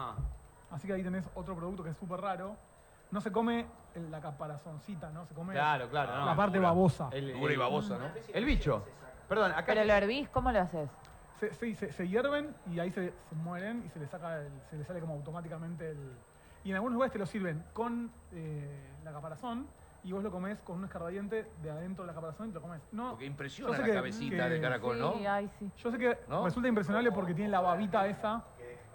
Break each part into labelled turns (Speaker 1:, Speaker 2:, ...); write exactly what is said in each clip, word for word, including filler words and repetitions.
Speaker 1: Ajá.
Speaker 2: Así que ahí tenés otro producto que es súper raro. No se come el- la caparazoncita, ¿no? Se come
Speaker 1: Claro, claro.
Speaker 2: la
Speaker 1: no.
Speaker 2: parte
Speaker 3: dura.
Speaker 2: babosa.
Speaker 1: El,
Speaker 3: Dura y
Speaker 1: el-
Speaker 3: babosa, ¿no?
Speaker 1: El bicho. Perdón, acá...
Speaker 4: Pero lo hervís, ¿cómo lo haces?
Speaker 2: Se, se, se- se hierven y ahí se, se mueren y se les saca el- se les sale como automáticamente el... Y en algunos lugares te lo sirven con eh, la caparazón y vos lo comés con un escarbadiente de adentro de la caparazón y te lo comés. No,
Speaker 3: Porque
Speaker 2: yo
Speaker 3: impresiona
Speaker 2: sé
Speaker 3: la
Speaker 2: que-
Speaker 3: cabecita
Speaker 2: que-
Speaker 3: del caracol, ¿no?
Speaker 4: Sí, ay, sí.
Speaker 2: Yo sé que
Speaker 3: ¿No?
Speaker 2: resulta impresionable porque tiene la babita esa,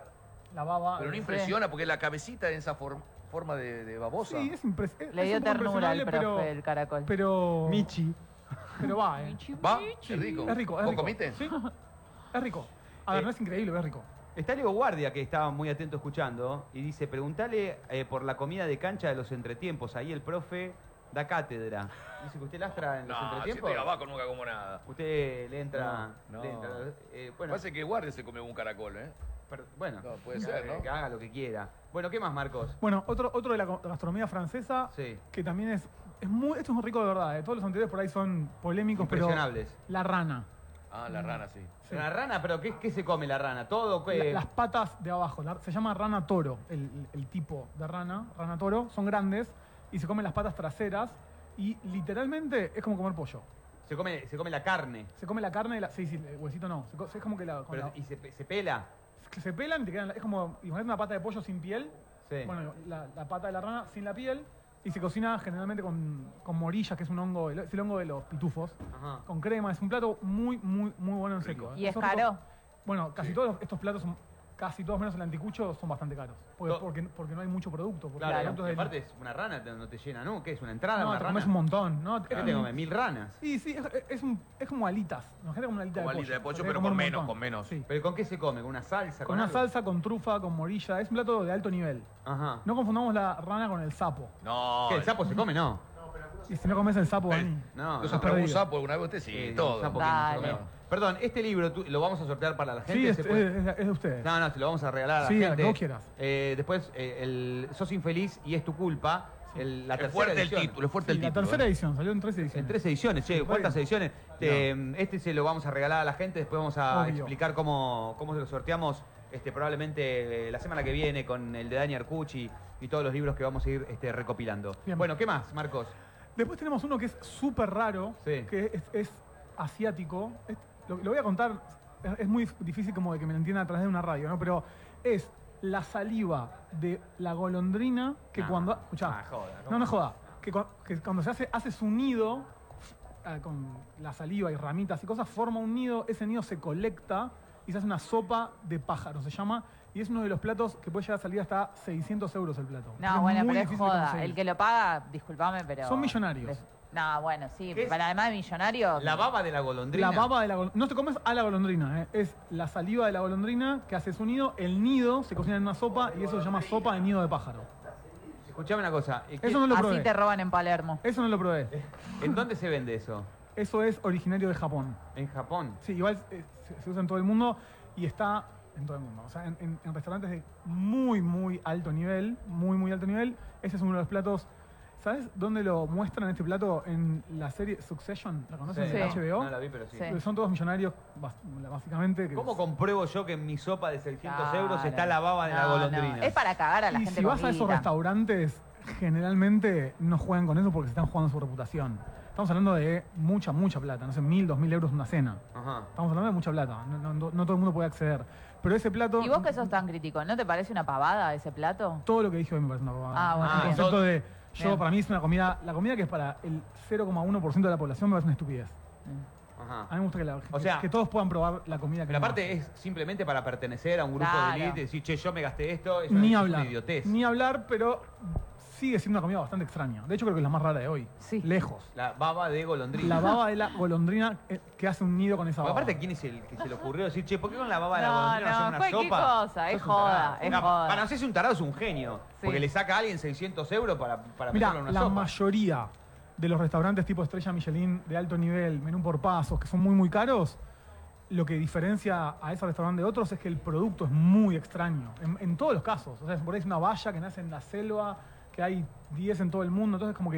Speaker 2: la baba...
Speaker 3: Pero no
Speaker 2: eh,
Speaker 3: impresiona porque la cabecita en esa for- forma de, de babosa.
Speaker 2: Sí, es, impres es
Speaker 4: Le
Speaker 2: es
Speaker 4: dio
Speaker 2: un poco
Speaker 4: ternura al
Speaker 2: impresionable,
Speaker 4: profe
Speaker 2: pero,
Speaker 4: el caracol.
Speaker 2: pero...
Speaker 1: Michi.
Speaker 2: Pero va, ¿eh?
Speaker 3: ¿Va? Es rico.
Speaker 2: Es rico, es
Speaker 3: ¿Vos
Speaker 2: rico.
Speaker 3: comiste?
Speaker 2: Sí, es rico. A ver,
Speaker 1: Eh,
Speaker 2: no es increíble, es rico.
Speaker 1: Está Leo Guardia, que estaba muy atento escuchando, y dice, preguntale eh, por la comida de cancha de los entretiempos. Ahí el profe da cátedra. Dice que usted lastra en los
Speaker 3: No, si
Speaker 1: entretiempos.
Speaker 3: te abajo nunca como nada.
Speaker 1: Usted le entra...
Speaker 3: No,
Speaker 1: le
Speaker 3: no.
Speaker 1: entra, eh, bueno,
Speaker 3: Parece que Guardia se come un caracol, ¿eh?
Speaker 1: per- bueno
Speaker 3: No, puede
Speaker 1: que
Speaker 3: ser,
Speaker 1: haga-
Speaker 3: ¿no?
Speaker 1: que haga lo que quiera. Bueno, ¿qué más, Marcos?
Speaker 2: Bueno, otro, otro de la go- gastronomía francesa,
Speaker 1: Sí.
Speaker 2: que también es, es muy, esto es muy rico de verdad, ¿eh? Todos los anteriores por ahí son polémicos, pero
Speaker 1: Impresionables.
Speaker 2: la rana.
Speaker 3: Ah, la rana, sí.
Speaker 2: Sí.
Speaker 1: La rana, pero ¿qué, qué se come la rana? ¿Todo?
Speaker 2: La-
Speaker 1: ¿Qué?
Speaker 2: las patas de abajo, la- se llama rana toro, el, el- el tipo de rana, rana toro, son grandes y se comen las patas traseras y literalmente es como comer pollo.
Speaker 1: Se come, se come la carne.
Speaker 2: Se come la carne, de la, sí, sí, el huesito no, se co- es como que la, con
Speaker 1: Pero-
Speaker 2: la-
Speaker 1: ¿Y se, pe- se pela?
Speaker 2: que se pelan y te quedan, es como, imagínate una pata de pollo sin piel,
Speaker 1: Sí.
Speaker 2: bueno, la, la pata de la rana sin la piel y se cocina generalmente con, con morillas, que es un hongo, es el hongo de los pitufos,
Speaker 1: Ajá.
Speaker 2: con crema, es un plato muy, muy, muy bueno en serio. ¿eh?
Speaker 4: ¿Y es
Speaker 2: Nosotros-
Speaker 4: caro?
Speaker 2: Bueno, casi
Speaker 3: Sí.
Speaker 2: todos los- estos platos son, casi todos menos el anticucho, son bastante caros, porque,
Speaker 1: To-
Speaker 2: porque, porque no hay mucho producto. Porque
Speaker 1: Claro,
Speaker 2: el producto
Speaker 1: y
Speaker 2: es del-
Speaker 1: aparte es una rana, te- no te llena, ¿no? ¿Qué es? ¿Una entrada?
Speaker 2: no,
Speaker 1: una
Speaker 2: te
Speaker 1: rana?
Speaker 2: comes un montón, ¿no?
Speaker 1: ¿Qué
Speaker 2: Es
Speaker 1: te
Speaker 2: un-
Speaker 1: comes? ¿Mil ranas?
Speaker 2: Sí, sí, es, es un, es como alitas, imagínate como una alita
Speaker 3: Como
Speaker 2: de pollo.
Speaker 3: alita de pollo,
Speaker 2: Porque
Speaker 3: pero
Speaker 2: comer
Speaker 3: con
Speaker 2: un
Speaker 3: menos,
Speaker 2: montón.
Speaker 3: con menos.
Speaker 2: Sí.
Speaker 1: ¿Pero con qué se come? ¿Con una salsa?
Speaker 2: Con una
Speaker 1: algo?
Speaker 2: salsa, con trufa, con morilla, es un plato de alto nivel.
Speaker 1: Ajá.
Speaker 2: No confundamos la rana con el sapo.
Speaker 3: No.
Speaker 1: ¿Qué? ¿El sapo se come? No.
Speaker 2: Y si no comes el sapo,
Speaker 3: El-
Speaker 2: Dani.
Speaker 1: No,
Speaker 3: ¿Los
Speaker 1: no.
Speaker 2: has
Speaker 3: atrapó un
Speaker 2: perdido.
Speaker 3: sapo alguna vez usted? Sí,
Speaker 1: Eh,
Speaker 3: todo.
Speaker 1: un sapo que no se
Speaker 4: Dale.
Speaker 1: come. Perdón, este libro tú- lo vamos a sortear para la gente.
Speaker 2: Sí, es,
Speaker 1: ¿se puede?
Speaker 2: es- es de ustedes.
Speaker 1: No, no, se lo vamos a regalar a la
Speaker 2: Sí, a la
Speaker 1: gente.
Speaker 2: que vos quieras.
Speaker 1: Eh, después, eh, el Sos infeliz y es tu culpa. El- la
Speaker 3: Es
Speaker 1: tercera
Speaker 3: fuerte el
Speaker 1: edición.
Speaker 3: título, es fuerte
Speaker 2: Sí,
Speaker 3: el
Speaker 2: la
Speaker 3: título.
Speaker 2: tercera
Speaker 3: ¿eh?
Speaker 2: edición, salió en tres ediciones.
Speaker 1: En tres ediciones, che, ¿cuántas
Speaker 2: Bueno.
Speaker 1: ediciones? Eh, este se lo vamos a regalar a la gente, después vamos a
Speaker 2: Obvio.
Speaker 1: explicar cómo, cómo se lo sorteamos este, probablemente eh, la semana que viene con el de Dani Arcucci y todos los libros que vamos a ir este, recopilando.
Speaker 2: Bien.
Speaker 1: Bueno, ¿qué más, Marcos?
Speaker 2: Después tenemos uno que es súper raro,
Speaker 1: Sí.
Speaker 2: que es, es asiático. Es- lo, lo voy a contar, es, es muy difícil como de que me lo entienda a través de una radio, ¿no? Pero es la saliva de la golondrina que
Speaker 1: No.
Speaker 2: cuando... Escuchá,
Speaker 1: Ah, joda, ¿cómo?
Speaker 2: no, no joda. Que, cua- que cuando se hace, hace su nido, ah, con la saliva y ramitas y cosas, forma un nido, ese nido se colecta y se hace una sopa de pájaro, se llama, y es uno de los platos que puede llegar a salir hasta seiscientos euros el plato.
Speaker 4: No,
Speaker 2: Es
Speaker 4: bueno,
Speaker 2: muy
Speaker 4: pero es
Speaker 2: difícil de
Speaker 4: joda.
Speaker 2: conseguir.
Speaker 4: El que lo paga, discúlpame, pero...
Speaker 2: Son millonarios.
Speaker 4: Les- No, bueno, sí,
Speaker 1: ¿Qué es?
Speaker 4: pero además de millonarios...
Speaker 1: La baba de la golondrina.
Speaker 2: La baba de la golondrina. No te comes a la golondrina, ¿eh? Es la saliva de la golondrina que hace su nido. El nido se cocina en una sopa y eso se llama sopa de nido de pájaro.
Speaker 1: Escuchame una cosa. ¿y qué-
Speaker 2: Eso no lo
Speaker 4: Así
Speaker 2: probé.
Speaker 4: te roban en Palermo.
Speaker 2: Eso no lo probé.
Speaker 1: ¿En dónde se vende eso?
Speaker 2: Eso es originario de Japón.
Speaker 1: ¿En Japón?
Speaker 2: Sí, igual eh, se, se usa en todo el mundo y está en todo el mundo. O sea, en, en- en restaurantes de muy, muy alto nivel, muy, muy alto nivel. Ese es uno de los platos. ¿Sabes dónde lo muestran este plato? En la serie Succession. ¿La conocen?
Speaker 4: Sí.
Speaker 2: De H B O.
Speaker 1: No la vi, pero sí.
Speaker 4: Sí.
Speaker 2: Son todos millonarios, bas- básicamente. que-
Speaker 1: ¿Cómo compruebo yo que en mi sopa de seiscientos
Speaker 4: Claro.
Speaker 1: euros está la baba de la
Speaker 4: No,
Speaker 1: golondrina?
Speaker 4: no, es para cagar a la
Speaker 2: Y
Speaker 4: gente
Speaker 2: si vas
Speaker 4: con
Speaker 2: a esos
Speaker 4: guita.
Speaker 2: restaurantes, generalmente no juegan con eso porque se están jugando su reputación. Estamos hablando de mucha, mucha plata, no sé, mil, dos mil euros una cena.
Speaker 1: Ajá.
Speaker 2: Estamos hablando de mucha plata, no, no- no- no todo el mundo puede acceder. Pero ese plato,
Speaker 4: ¿Y vos que sos tan crítico, no te parece una pavada ese plato?
Speaker 2: todo lo que dije hoy me parece una pavada.
Speaker 4: Ah, bueno,
Speaker 2: El
Speaker 4: bien.
Speaker 2: concepto de, yo
Speaker 4: Bien.
Speaker 2: para mí es una comida, la comida que es para el cero coma uno por ciento de la población me parece una estupidez.
Speaker 1: Ajá.
Speaker 2: A mí me gusta que, la-
Speaker 1: O
Speaker 2: que-
Speaker 1: sea-
Speaker 2: que todos puedan probar la comida que
Speaker 1: Pero
Speaker 2: uno
Speaker 1: aparte
Speaker 2: hace.
Speaker 1: es simplemente para pertenecer a un grupo
Speaker 4: Claro.
Speaker 1: de élite, decir, che, yo me gasté esto, es,
Speaker 2: Ni
Speaker 1: es
Speaker 2: hablar,
Speaker 1: una idiotez.
Speaker 2: ni hablar, pero sigue siendo una comida bastante extraña. De hecho creo que es la más rara de hoy.
Speaker 4: Sí.
Speaker 2: Lejos.
Speaker 1: La baba de golondrina.
Speaker 2: La baba de la golondrina eh, que hace un nido con esa
Speaker 1: Porque
Speaker 2: baba.
Speaker 1: aparte, ¿quién es el que se le ocurrió decir, che, ¿por qué con la baba de la
Speaker 4: No,
Speaker 1: golondrina
Speaker 4: no,
Speaker 1: hacer una
Speaker 4: cualquier
Speaker 1: sopa?
Speaker 4: cosa, es
Speaker 1: Sos un
Speaker 4: joda,
Speaker 1: tarado.
Speaker 4: es
Speaker 1: Una-
Speaker 4: joda.
Speaker 1: Para no hacerse un tarado es un genio.
Speaker 4: Sí.
Speaker 1: Porque le saca a alguien seiscientos euros para, para
Speaker 2: Mira,
Speaker 1: meterlo en una
Speaker 2: la
Speaker 1: sopa.
Speaker 2: mayoría de los restaurantes tipo estrella Michelin de alto nivel, menú por pasos, que son muy muy caros, lo que diferencia a ese restaurante de otros es que el producto es muy extraño, en, en todos los casos. O sea, por ahí es una valla que nace en la selva, que hay diez en todo el mundo, entonces como que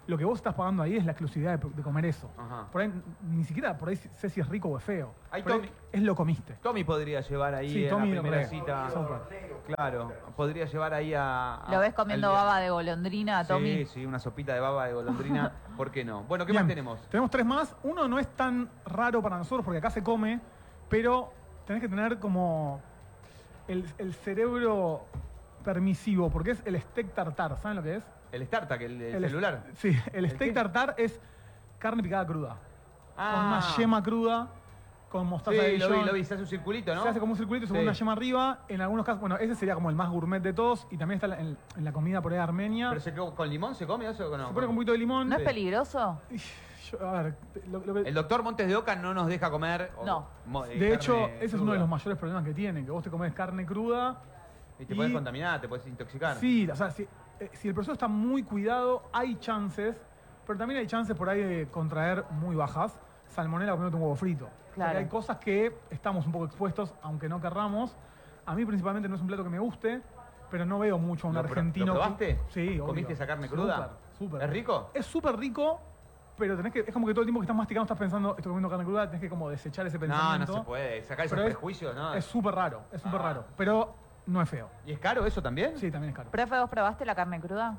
Speaker 2: Lo que vos estás pagando ahí es la exclusividad de, de comer eso.
Speaker 1: Ajá.
Speaker 2: Por ahí, ni siquiera por ahí sé si es rico o es feo.
Speaker 1: Ahí
Speaker 2: Por ahí
Speaker 1: Tommy-
Speaker 2: es lo comiste.
Speaker 1: Tommy podría llevar ahí
Speaker 2: Sí,
Speaker 1: en
Speaker 2: Tommy,
Speaker 1: la primera
Speaker 2: re.
Speaker 1: cita.
Speaker 2: Súper.
Speaker 1: Claro, podría llevar ahí a... a-
Speaker 4: ¿Lo ves comiendo
Speaker 1: al-
Speaker 4: baba de golondrina, Tommy?
Speaker 1: Sí, sí, una sopita de baba de golondrina, ¿por qué no? Bueno, ¿qué
Speaker 2: Bien,
Speaker 1: más tenemos?
Speaker 2: Tenemos tres más. Uno no es tan raro para nosotros porque acá se come, pero tenés que tener como el, el cerebro permisivo, porque es el steak tartar. ¿Saben lo que es?
Speaker 1: El Startup, el, el
Speaker 2: El-
Speaker 1: celular.
Speaker 2: Sí, el
Speaker 1: ¿El
Speaker 2: steak
Speaker 1: qué?
Speaker 2: tartar es carne picada cruda.
Speaker 1: Ah.
Speaker 2: Con una yema cruda, con mostaza de
Speaker 1: Sí, lo vi,
Speaker 2: Dijon.
Speaker 1: lo vi, se hace un circulito, ¿no?
Speaker 2: Se hace como un circulito y se pone
Speaker 1: Sí.
Speaker 2: una yema arriba. En algunos casos, bueno, ese sería como el más gourmet de todos. Y también está la- en, en la comida por ahí armenia.
Speaker 1: ¿Pero se, con limón se come eso o no?
Speaker 2: se pone con un poquito de limón.
Speaker 4: ¿No es
Speaker 1: Sí.
Speaker 4: peligroso?
Speaker 2: Y yo- a ver, lo- lo que-
Speaker 1: El doctor Montes de Oca no nos deja comer... o-
Speaker 4: No.
Speaker 1: mo- eh,
Speaker 2: de hecho,
Speaker 1: carne
Speaker 2: ese es uno
Speaker 1: cruda.
Speaker 2: de los mayores problemas que tienen, que vos te comes carne cruda.
Speaker 1: Y te
Speaker 2: y-
Speaker 1: puedes contaminar, te puedes intoxicar.
Speaker 2: Sí, o sea, si, eh, si el proceso está muy cuidado, hay chances, pero también hay chances por ahí de contraer muy bajas. Salmonela comiéndote un huevo frito.
Speaker 4: Claro.
Speaker 2: Porque hay cosas que estamos un poco expuestos, aunque no querramos. A mí principalmente no es un plato que me guste, pero no veo mucho a un
Speaker 1: ¿Lo pro-
Speaker 2: argentino.
Speaker 1: ¿Lo probaste?
Speaker 2: Sí, obvio.
Speaker 1: ¿Comiste esa carne cruda?
Speaker 2: Súper, súper.
Speaker 1: ¿Es rico?
Speaker 2: Es súper rico, pero tenés que, es como que todo el tiempo que estás masticando estás pensando, estoy comiendo carne cruda, tenés que como desechar ese
Speaker 1: No,
Speaker 2: pensamiento.
Speaker 1: no se puede. Sacar esos
Speaker 2: Pero es-
Speaker 1: prejuicios, ¿no?
Speaker 2: Es súper raro, es súper
Speaker 1: Ah.
Speaker 2: raro. Pero no es feo.
Speaker 1: ¿Y es caro eso también?
Speaker 2: Sí, también es caro.
Speaker 4: ¿Profe, vos probaste la carne cruda?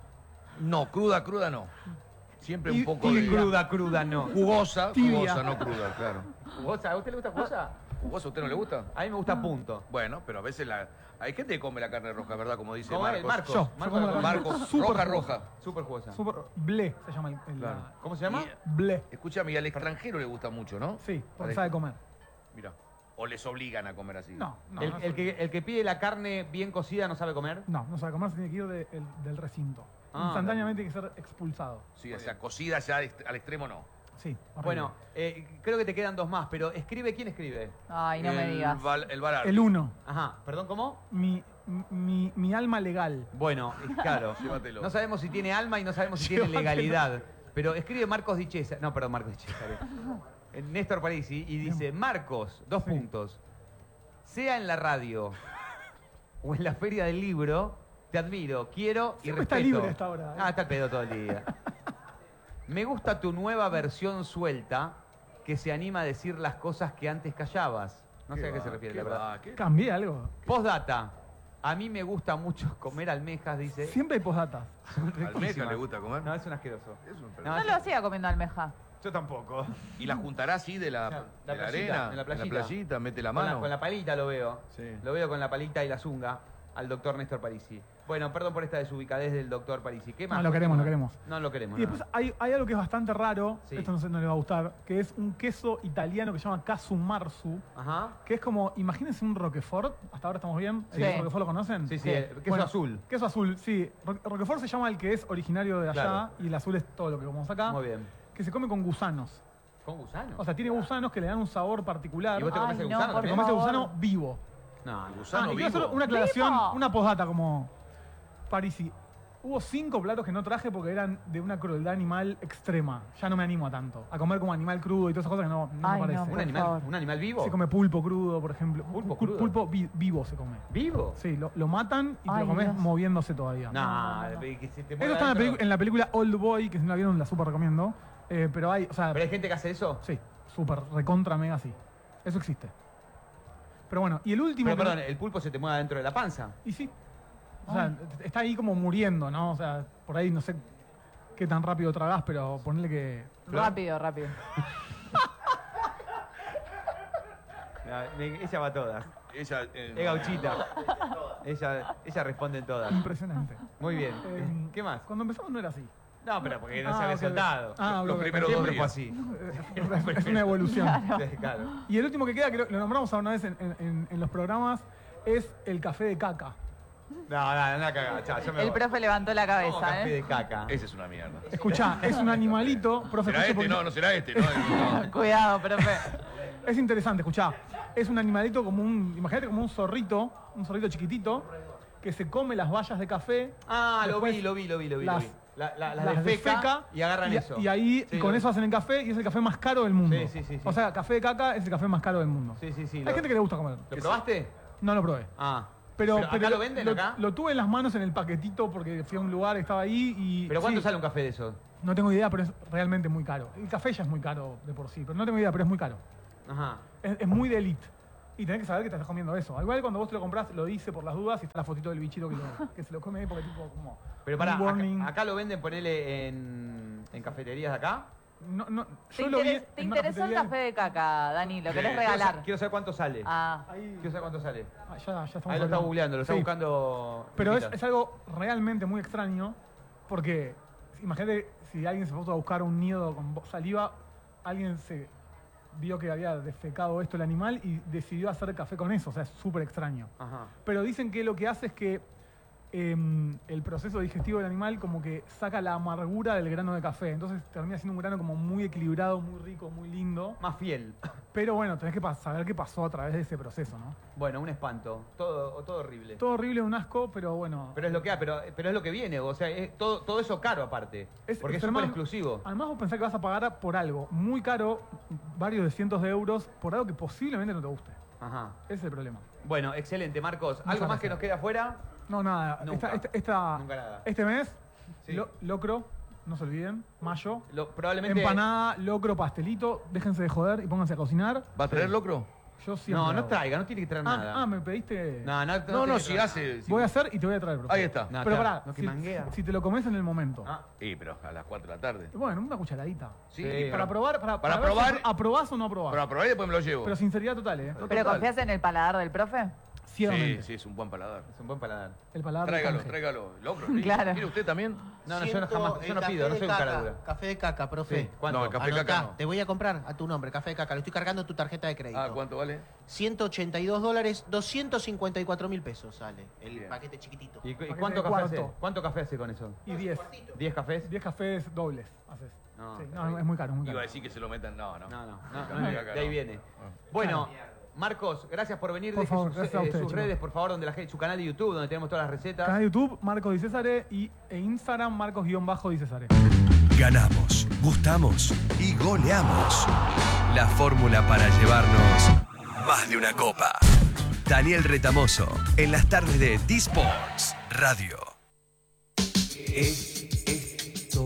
Speaker 3: No, cruda, cruda no. Siempre
Speaker 2: Y-
Speaker 3: un poco
Speaker 2: y
Speaker 3: de...
Speaker 1: Cruda, cruda, no.
Speaker 3: Jugosa,
Speaker 2: Tibia.
Speaker 3: jugosa, no cruda, claro.
Speaker 1: ¿Jugosa? ¿A usted le gusta jugosa?
Speaker 3: ¿Jugosa a usted no le gusta?
Speaker 1: A mí me gusta a punto.
Speaker 3: Bueno, pero a veces la... hay gente que come la carne roja, ¿verdad? Como dice
Speaker 1: ¿Cómo es?
Speaker 3: Marcos.
Speaker 1: Marcos.
Speaker 2: Yo, yo
Speaker 1: Marcos,
Speaker 2: como la carne
Speaker 3: Marcos,
Speaker 2: súper
Speaker 3: roja,
Speaker 2: jugosa.
Speaker 3: roja.
Speaker 1: Súper jugosa.
Speaker 2: Súper ble se llama el, el-
Speaker 3: Claro.
Speaker 2: la-
Speaker 1: ¿Cómo se llama?
Speaker 3: Y-
Speaker 2: ble.
Speaker 3: Escúchame, y al extranjero le gusta mucho, ¿no?
Speaker 2: Sí, porque
Speaker 3: Al
Speaker 2: sabe
Speaker 3: ex-
Speaker 2: comer.
Speaker 3: Mira. O les obligan a comer así.
Speaker 2: No, no.
Speaker 1: el,
Speaker 2: no,
Speaker 1: el que, el que pide la carne bien cocida no sabe comer.
Speaker 2: no, no sabe comer, se tiene que ir de- el- del recinto.
Speaker 1: Ah,
Speaker 2: Instantáneamente tiene que ser expulsado.
Speaker 3: Sí, o sea, cocida ya al ext- al extremo no.
Speaker 2: Sí. horrible.
Speaker 1: Bueno, eh, creo que te quedan dos más, pero escribe quién escribe.
Speaker 4: Ay, no me
Speaker 3: El
Speaker 4: digas.
Speaker 3: val- el Valar.
Speaker 2: El uno,
Speaker 1: Ajá, perdón, ¿cómo?
Speaker 2: mi, mi, mi alma legal.
Speaker 1: Bueno, es claro.
Speaker 3: Llévatelo.
Speaker 1: No sabemos si tiene alma y no sabemos si tiene
Speaker 2: Llévatelo.
Speaker 1: legalidad. Pero escribe Marcos Di Cesare. No, perdón, Marcos Di Cesare. Eh, Néstor Parisi y dice, Marcos, dos
Speaker 2: Sí.
Speaker 1: puntos. Sea en la radio o en la feria del libro, te admiro, quiero y
Speaker 2: Siempre está
Speaker 1: respeto.
Speaker 2: libre a esta hora, ¿eh?
Speaker 1: Ah, está el pedo todo el día. Me gusta tu nueva versión suelta que se anima a decir las cosas que antes callabas. No sé a qué se refiere, la verdad.
Speaker 3: va, ¿qué?
Speaker 2: Cambié algo.
Speaker 1: Postdata. A mí me gusta mucho comer almejas, dice.
Speaker 2: Siempre hay postdatas.
Speaker 1: Son
Speaker 3: ¿Almeja
Speaker 1: riquísimas.
Speaker 3: le gusta comer?
Speaker 1: No, es un asqueroso.
Speaker 3: Es un
Speaker 1: No,
Speaker 4: No
Speaker 1: es-
Speaker 4: lo hacía comiendo almeja.
Speaker 1: Yo tampoco.
Speaker 3: Y la juntará así de la,
Speaker 1: La
Speaker 3: de la
Speaker 1: playita,
Speaker 3: arena,
Speaker 1: en la playita.
Speaker 3: playita, mete la
Speaker 1: Con
Speaker 3: mano.
Speaker 1: la, con la palita lo veo.
Speaker 3: Sí.
Speaker 1: Lo veo con la palita y la zunga al doctor Néstor Parisi. Bueno, perdón por esta desubicadez del doctor Parisi. ¿Qué más?
Speaker 2: No, lo queremos, lo queremos.
Speaker 1: No lo queremos.
Speaker 2: Y
Speaker 1: no.
Speaker 2: después hay, hay algo que es bastante raro,
Speaker 1: Sí.
Speaker 2: esto no, sé, no le va a gustar, que es un queso italiano que se llama Casumarzu,
Speaker 1: Ajá.
Speaker 2: que es como, imagínense un Roquefort, hasta ahora estamos bien,
Speaker 4: Sí.
Speaker 2: ¿el Roquefort lo conocen?
Speaker 1: Sí, sí,
Speaker 4: Sí.
Speaker 1: el queso
Speaker 2: Bueno,
Speaker 1: azul.
Speaker 2: Queso azul, sí. Ro- Roquefort se llama el que es originario de allá
Speaker 1: Claro.
Speaker 2: y el azul es todo lo que comemos acá,
Speaker 1: Muy bien.
Speaker 2: que se come con gusanos.
Speaker 1: ¿Con gusano?
Speaker 2: O sea, tiene gusanos que le dan un sabor particular.
Speaker 1: ¿Y vos te
Speaker 4: Ay,
Speaker 1: comés el
Speaker 4: no,
Speaker 1: gusano
Speaker 4: por
Speaker 2: Te
Speaker 1: también?
Speaker 2: comes el
Speaker 4: favor.
Speaker 2: gusano vivo.
Speaker 1: No, el
Speaker 3: Gusano
Speaker 2: Ah, y
Speaker 3: vivo.
Speaker 2: quiero hacer una aclaración,
Speaker 4: ¿Vivo?
Speaker 2: una postdata como Parisi. Hubo cinco platos que no traje porque eran de una crueldad animal extrema. Ya no me animo a tanto. A comer como animal crudo y todas esas cosas que no, no
Speaker 4: Ay,
Speaker 2: me parece.
Speaker 4: no,
Speaker 1: ¿Un
Speaker 4: por
Speaker 1: animal,
Speaker 4: favor.
Speaker 1: ¿Un animal vivo?
Speaker 2: Se come pulpo crudo, por ejemplo.
Speaker 1: ¿Pulpo
Speaker 2: Pul-
Speaker 1: crudo?
Speaker 2: Pulpo vi- vivo se come.
Speaker 1: ¿Vivo?
Speaker 2: Sí, lo, lo matan y te
Speaker 4: Ay,
Speaker 2: lo comes
Speaker 4: Dios.
Speaker 2: moviéndose todavía.
Speaker 1: No,
Speaker 4: No, no, no.
Speaker 1: que se te
Speaker 2: Eso
Speaker 1: mueva
Speaker 2: está en la,
Speaker 1: adentro.
Speaker 2: pelicu- en la película Old Boy, que si no la vieron la super recomiendo. Eh, pero hay, o sea,
Speaker 1: ¿Pero hay gente que hace eso?
Speaker 2: sí, super, recontra, mega, sí. Eso existe. Pero bueno, y el último...
Speaker 1: Pero
Speaker 2: que no-
Speaker 1: perdón, el pulpo se te mueve dentro de la panza.
Speaker 2: Y sí. O sea, está ahí como muriendo, ¿no? O sea, por ahí no sé qué tan rápido tragás, pero ponerle que...
Speaker 4: Rápido, rápido.
Speaker 1: No, me- ella va a todas.
Speaker 3: Ella, eh,
Speaker 1: Es gauchita. ella, ella responde en todas.
Speaker 2: Impresionante.
Speaker 1: Muy bien.
Speaker 2: Eh,
Speaker 1: ¿Qué más?
Speaker 2: Cuando empezamos no era así.
Speaker 1: No, pero porque no
Speaker 2: Ah,
Speaker 1: se había
Speaker 2: ok.
Speaker 1: soltado.
Speaker 2: Ah,
Speaker 3: Los
Speaker 2: ok, ok.
Speaker 3: primeros
Speaker 1: Siempre
Speaker 3: dos
Speaker 1: fue
Speaker 3: días.
Speaker 1: así.
Speaker 2: Es una evolución.
Speaker 1: Claro.
Speaker 2: Y el último que queda, que lo, lo nombramos una vez en, en- en los programas, es el café de caca.
Speaker 1: No, no, no, cagada. Chao, yo me
Speaker 4: El
Speaker 1: voy.
Speaker 4: profe levantó la
Speaker 1: ¿Cómo
Speaker 4: cabeza,
Speaker 1: café
Speaker 4: ¿eh?
Speaker 1: de caca?
Speaker 3: Esa es una mierda.
Speaker 2: Escuchá, es un animalito, profe,
Speaker 3: ¿Será
Speaker 2: escuche
Speaker 3: este?
Speaker 2: porque-
Speaker 3: No, no será este. No, no.
Speaker 4: Cuidado, profe.
Speaker 2: Es interesante, escuchá. Es un animalito como un, imagínate como un zorrito, un zorrito chiquitito, que se come las bayas de café.
Speaker 1: Ah, lo
Speaker 2: Después
Speaker 1: vi, lo vi, lo vi, lo vi.
Speaker 2: las-
Speaker 1: lo vi. La- la- las,
Speaker 2: las
Speaker 1: de feca, y agarran
Speaker 2: y,
Speaker 1: eso.
Speaker 2: Y ahí
Speaker 1: Sí,
Speaker 2: con
Speaker 1: lo-
Speaker 2: eso hacen el café y es el café más caro del mundo.
Speaker 1: Sí, sí, sí, sí.
Speaker 2: O sea, café de caca es el café más caro del mundo.
Speaker 1: Sí, sí, sí.
Speaker 2: Hay
Speaker 1: lo-
Speaker 2: gente que le gusta comer.
Speaker 1: ¿Lo probaste?
Speaker 2: No lo probé.
Speaker 1: Ah.
Speaker 2: Pero,
Speaker 1: ¿Pero
Speaker 2: pero
Speaker 1: acá lo venden,
Speaker 2: lo,
Speaker 1: acá?
Speaker 2: lo tuve en las manos en el paquetito porque fui a un lugar, estaba ahí y.
Speaker 1: ¿Pero cuánto
Speaker 2: sí,
Speaker 1: sale un café de eso?
Speaker 2: No tengo idea, pero es realmente muy caro. El café ya es muy caro de por sí, pero no tengo idea, pero es muy caro.
Speaker 1: Ajá.
Speaker 2: Es, es muy de elite. Y tenés que saber que te estás comiendo eso. Igual cuando vos te lo comprás, lo dice por las dudas y está la fotito del bichito que, lo- que se lo come ahí porque tipo como...
Speaker 1: Pero pará,
Speaker 2: un warning.
Speaker 1: acá, acá lo venden, ponele en, en cafeterías de acá.
Speaker 2: No, no,
Speaker 4: ¿Te,
Speaker 2: yo lo vi
Speaker 4: interes- te
Speaker 2: en una
Speaker 4: interesó el
Speaker 2: cafetería-
Speaker 4: café de caca, Dani? ¿Lo querés
Speaker 1: Quiero
Speaker 4: regalar?
Speaker 1: sa- Quiero saber cuánto sale.
Speaker 4: Ah,
Speaker 2: Ahí,
Speaker 1: Quiero saber cuánto sale.
Speaker 2: ah, ya, ya estamos
Speaker 1: Ahí lo está
Speaker 2: hablando.
Speaker 1: googleando, lo está
Speaker 2: Sí.
Speaker 1: buscando.
Speaker 2: Pero es,
Speaker 1: Luquita.
Speaker 2: es algo realmente muy extraño porque imagínate si alguien se puso a buscar un nido con bo- saliva, alguien se vio que había defecado esto el animal y decidió hacer café con eso, o sea, es súper extraño.
Speaker 1: Ajá.
Speaker 2: Pero dicen que lo que hace es que em, el proceso digestivo del animal como que saca la amargura del grano de café, entonces termina siendo un grano como muy equilibrado, muy rico, muy lindo.
Speaker 1: Más fiel.
Speaker 2: Pero bueno, tenés que pa- saber qué pasó a través de ese proceso, ¿no?
Speaker 1: Bueno, un espanto. Todo, todo horrible.
Speaker 2: Todo horrible, un asco, pero bueno.
Speaker 1: Pero es lo que hay, pero, pero es lo que viene. O sea, es todo, todo eso caro aparte.
Speaker 2: Es
Speaker 1: porque es
Speaker 2: extremam-
Speaker 1: súper exclusivo.
Speaker 2: Además vos pensás que vas a pagar por algo muy caro, varios de cientos de euros, por algo que posiblemente no te guste.
Speaker 1: Ajá.
Speaker 2: Ese es el problema.
Speaker 1: Bueno, excelente, Marcos. ¿Algo
Speaker 2: Muchas
Speaker 1: más que
Speaker 2: gracias.
Speaker 1: nos quede afuera?
Speaker 2: No, nada.
Speaker 1: Nunca.
Speaker 2: Esta, esta- esta-
Speaker 1: Nunca nada.
Speaker 2: Este mes,
Speaker 1: Sí.
Speaker 2: lo- locro, no se olviden, mayo.
Speaker 1: Lo- probablemente.
Speaker 2: Empanada, locro, pastelito, déjense de joder y pónganse a cocinar.
Speaker 3: ¿Va a traer locro?
Speaker 2: Yo siempre
Speaker 1: No, no
Speaker 2: hago.
Speaker 1: traiga, no tiene que traer
Speaker 2: Ah,
Speaker 1: nada.
Speaker 2: ah, me pediste...
Speaker 1: No, no,
Speaker 3: No,
Speaker 1: tiene
Speaker 3: no,
Speaker 1: que
Speaker 3: si
Speaker 1: traer.
Speaker 3: hace... si-
Speaker 2: Voy a hacer y te voy a traer, profe.
Speaker 3: Ahí está.
Speaker 1: No,
Speaker 2: Pero
Speaker 1: claro,
Speaker 2: pará,
Speaker 1: no, que
Speaker 2: si,
Speaker 1: manguea.
Speaker 2: si te lo comes en el momento.
Speaker 1: Ah,
Speaker 3: Sí, pero a las cuatro de la tarde.
Speaker 2: Bueno, una cucharadita.
Speaker 3: Sí,
Speaker 1: Sí,
Speaker 3: y
Speaker 2: Para
Speaker 3: para,
Speaker 2: probar, para,
Speaker 3: para
Speaker 2: ver si
Speaker 3: probar-
Speaker 2: ¿aprobás o no aprobás?
Speaker 3: para probar y después me lo llevo.
Speaker 2: Pero sinceridad total, ¿eh?
Speaker 4: ¿pero
Speaker 3: Total.
Speaker 4: confías en el paladar del profe?
Speaker 3: Sí,
Speaker 2: Ciegamente.
Speaker 3: sí, es un buen paladar.
Speaker 1: es un buen paladar.
Speaker 2: El paladar del
Speaker 3: Tráigalo,
Speaker 2: canje.
Speaker 3: tráigalo. Locro, ¿sí?
Speaker 4: Claro.
Speaker 3: ¿Quiere usted también?
Speaker 1: No, no, yo no
Speaker 5: Siento
Speaker 1: jamás, yo
Speaker 5: el
Speaker 1: no
Speaker 5: café
Speaker 1: pido, no
Speaker 5: de
Speaker 1: soy un
Speaker 5: caca,
Speaker 1: cara dura.
Speaker 5: Café de caca, profe.
Speaker 1: Sí, ¿cuánto?
Speaker 3: No, el café de
Speaker 5: Anotá,
Speaker 3: caca no.
Speaker 5: te voy a comprar a tu nombre, café de caca. Lo estoy cargando en tu tarjeta de crédito.
Speaker 3: Ah, ¿cuánto vale?
Speaker 5: ciento ochenta y dos dólares, doscientos cincuenta y cuatro mil pesos sale el
Speaker 3: Bien.
Speaker 5: paquete chiquitito.
Speaker 1: ¿Y, y
Speaker 2: Paquete
Speaker 1: cuánto
Speaker 2: de
Speaker 1: café hace?
Speaker 2: cuarto.
Speaker 1: ¿Cuánto café hace con eso?
Speaker 2: Y diez.
Speaker 1: ¿diez cafés?
Speaker 2: diez cafés dobles haces.
Speaker 1: No,
Speaker 2: Sí,
Speaker 1: está
Speaker 2: no,
Speaker 1: bien.
Speaker 2: es muy caro, es muy
Speaker 3: Iba
Speaker 2: caro.
Speaker 3: a decir que se lo metan. No, no.
Speaker 1: No, no, no,
Speaker 3: Café
Speaker 1: no,
Speaker 3: de
Speaker 1: de
Speaker 3: caca,
Speaker 1: ahí
Speaker 3: no.
Speaker 1: viene.
Speaker 3: Ah.
Speaker 1: Bueno, Marcos, gracias por venir.
Speaker 2: Por
Speaker 1: Deje
Speaker 2: favor,
Speaker 1: sus,
Speaker 2: gracias a
Speaker 1: eh,
Speaker 2: ustedes,
Speaker 1: sus
Speaker 2: chicos.
Speaker 1: redes, por favor, donde la gente, su canal de YouTube, donde tenemos todas las recetas.
Speaker 2: Canal de YouTube, Marcos Di Césare y e Instagram, Marcos-Di Césare.
Speaker 6: Ganamos, gustamos y goleamos. La fórmula para llevarnos más de una copa. Daniel Retamoso, en las tardes de D-Sports Radio. Esto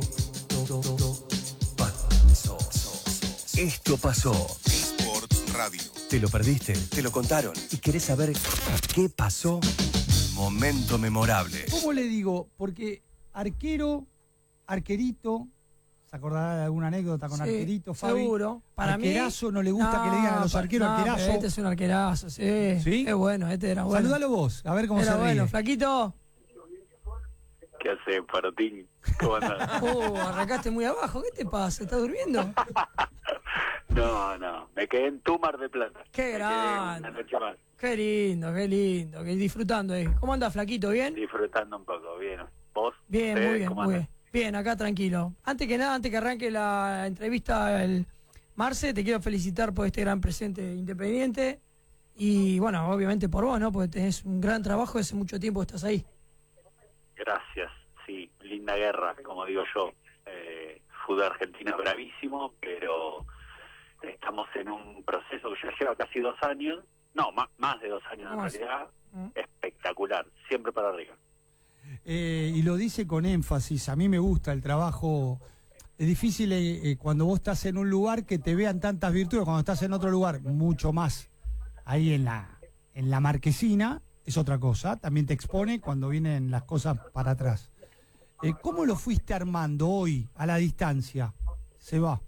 Speaker 6: pasó. Esto pasó.
Speaker 7: Sports Radio.
Speaker 6: ¿Te lo perdiste? ¿Te lo contaron? ¿Y querés saber qué pasó? Momento memorable.
Speaker 8: ¿Cómo le digo? Porque arquero, arquerito, ¿se acordará de alguna anécdota con
Speaker 9: Sí,
Speaker 8: arquerito, Fabi?
Speaker 9: seguro. Para
Speaker 8: arquerazo,
Speaker 9: mí,
Speaker 8: no le gusta que le digan a los
Speaker 9: pa-
Speaker 8: arqueros
Speaker 9: no, pero
Speaker 8: arquerazo.
Speaker 9: Este es un arquerazo, sí.
Speaker 8: ¿Sí?
Speaker 9: Es bueno, este era bueno.
Speaker 8: Saludalo vos, a ver cómo
Speaker 9: Era
Speaker 8: se ríe.
Speaker 9: bueno, flaquito.
Speaker 10: ¿Qué hace, Parotín? ¿Cómo andás?
Speaker 9: Uh, arrancaste muy abajo. ¿Qué te pasa? ¿Estás durmiendo?
Speaker 10: No, no, me quedé en tu Mar de Plata.
Speaker 9: Qué
Speaker 10: Me quedé
Speaker 9: grande.
Speaker 10: una noche más,
Speaker 9: Qué lindo, qué lindo. Que disfrutando ahí. ¿Cómo andas, flaquito? ¿Bien?
Speaker 10: disfrutando un poco. Bien, ¿vos?
Speaker 9: Bien,
Speaker 10: ¿Ustedes
Speaker 9: muy bien,
Speaker 10: cómo
Speaker 9: muy
Speaker 10: andan?
Speaker 9: bien. Bien, acá tranquilo. Antes que nada, antes que arranque la entrevista, el Marce, te quiero felicitar por este gran presente independiente. Y bueno, obviamente por vos, ¿no? Porque tenés un gran trabajo, hace mucho tiempo que estás ahí.
Speaker 10: Gracias, sí, linda guerra, como digo yo. Eh, fútbol argentino es bravísimo, pero estamos en un proceso que ya lleva casi dos años, no, más, más de dos años en
Speaker 9: Más.
Speaker 10: realidad,
Speaker 9: Mm.
Speaker 10: espectacular, siempre para arriba.
Speaker 8: Eh, y lo dice con énfasis, a mí me gusta el trabajo. Es difícil eh, eh, cuando vos estás en un lugar que te vean tantas virtudes, cuando estás en otro lugar, mucho más. Ahí en la, en la marquesina es otra cosa, también te expone cuando vienen las cosas para atrás. Eh, ¿Cómo lo fuiste armando hoy, a la distancia? Se va.